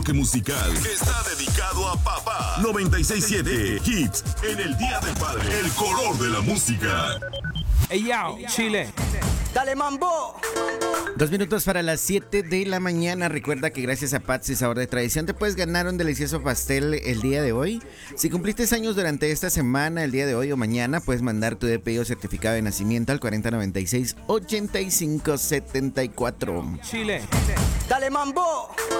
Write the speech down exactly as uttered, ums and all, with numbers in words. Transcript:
Que musical está dedicado a papá. noventa y seis punto siete Hits en el Día del Padre. El color de la música. Hey, yo, Chile. Dale, mambo. Dos minutos para las siete de la mañana. Recuerda que gracias a Patsy's Sabor de Tradición te puedes ganar un delicioso pastel el día de hoy. Si cumpliste años durante esta semana, el día de hoy o mañana, puedes mandar tu D P I o certificado de nacimiento al cuarenta noventa y seis ochenta y cinco setenta y cuatro. Chile. Dale, mambo.